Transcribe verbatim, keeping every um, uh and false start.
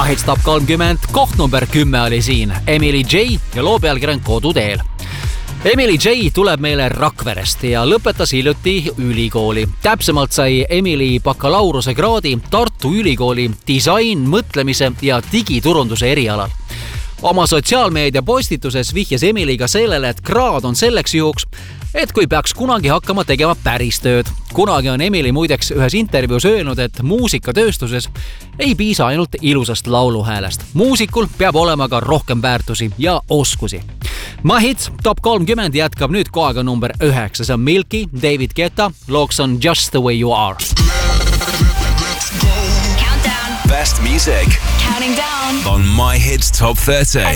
MyHits Top kolmkümmend, koht number kümme oli siin Emily J ja loo pealkiri on Koduteel. Emily J tuleb meile Rakverest ja lõpetas hiljuti ülikooli. Täpsemalt sai Emily bakalaureuse kraadi Tartu Ülikooli disain, mõtlemise ja digiturunduse erialal. Oma sotsiaalmeedia postituses vihjas Emily ka sellele, et kraad on selleks juhuks, et kui peaks kunagi hakkama tegema päris tööd. Kunagi on Emily muideks ühes intervjuus öelnud, et muusikatööstuses ei piisa ainult ilusast lauluhäälest. Muusikul peab olema ka rohkem väärtusi ja oskusi. MyHits Top kolmkümmend jätkab nüüd kohaga number üheksa. See on Milky, David Guetta, looks on Just the Way You Are. Countdown. Best music. Counting down. On MyHits Top thirty.